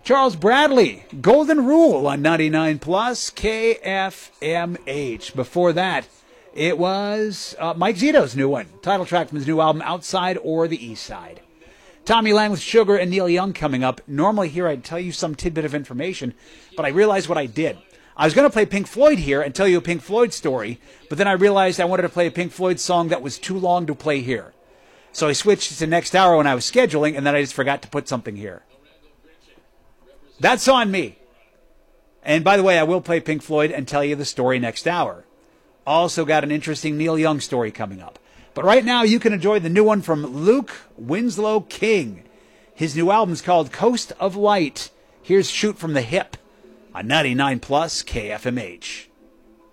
Charles Bradley, Golden Rule on 99 Plus KFMH. Before that, it was Mike Zito's new one. Title track from his new album, Outside or the East Side. Tommy Lang with Sugar and Neil Young coming up. Normally here I'd tell you some tidbit of information, but I realized what I did. I was going to play Pink Floyd here and tell you a Pink Floyd story, but then I realized I wanted to play a Pink Floyd song that was too long to play here. So I switched to next hour when I was scheduling, and then I just forgot to put something here. That's on me. And by the way, I will play Pink Floyd and tell you the story next hour. Also got an interesting Neil Young story coming up. But right now, you can enjoy the new one from Luke Winslow King. His new album is called Coast of Light. Here's Shoot from the Hip on 99 Plus KFMH.